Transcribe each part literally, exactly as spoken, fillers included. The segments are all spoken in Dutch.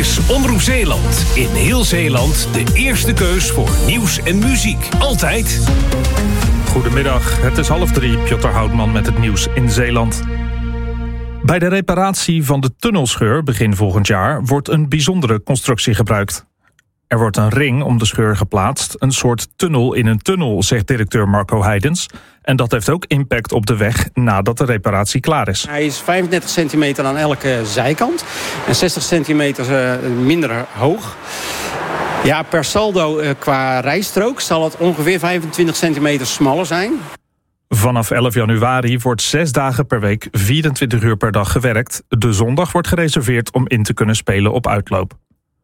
is Omroep Zeeland. In heel Zeeland de eerste keus voor nieuws en muziek. Altijd. Goedemiddag, het is half drie. Piotr Houtman met het nieuws in Zeeland. Bij de reparatie van de tunnelscheur begin volgend jaar wordt een bijzondere constructie gebruikt. Er wordt een ring om de scheur geplaatst, een soort tunnel in een tunnel, zegt directeur Marco Heidens. En dat heeft ook impact op de weg nadat de reparatie klaar is. Hij is vijfendertig centimeter aan elke zijkant en zestig centimeter minder hoog. Ja, per saldo qua rijstrook zal het ongeveer vijfentwintig centimeter smaller zijn. Vanaf elf januari wordt zes dagen per week vierentwintig uur per dag gewerkt. De zondag wordt gereserveerd om in te kunnen spelen op uitloop.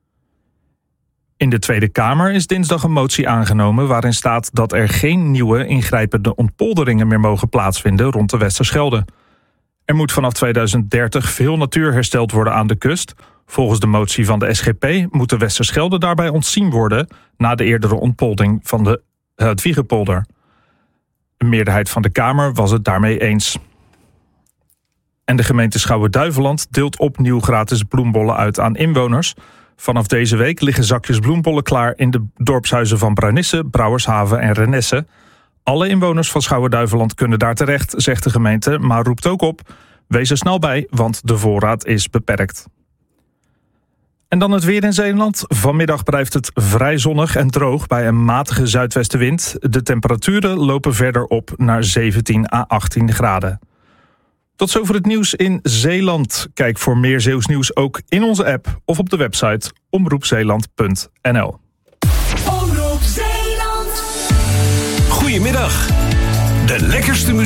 In de Tweede Kamer is dinsdag een motie aangenomen waarin staat dat er geen nieuwe ingrijpende ontpolderingen meer mogen plaatsvinden rond de Westerschelde. Er moet vanaf tweeduizend dertig veel natuur hersteld worden aan de kust. Volgens de motie van de S G P moet de Westerschelde daarbij ontzien worden na de eerdere ontpolding van de Hadwiegepolder. Een meerderheid van de Kamer was het daarmee eens. En de gemeente Schouwen-Duiveland deelt opnieuw gratis bloembollen uit aan inwoners. Vanaf deze week liggen zakjes bloembollen klaar in de dorpshuizen van Bruinisse, Brouwershaven en Renesse. Alle inwoners van Schouwen-Duiveland kunnen daar terecht, zegt de gemeente, maar roept ook op: wees er snel bij, want de voorraad is beperkt. En dan het weer in Zeeland. Vanmiddag blijft het vrij zonnig en droog bij een matige zuidwestenwind. De temperaturen lopen verder op naar zeventien à achttien graden. Tot zover het nieuws in Zeeland. Kijk voor meer Zeeuws nieuws ook in onze app of op de website omroepzeeland punt n l. Omroep Zeeland. Goedemiddag. De lekkerste muziek.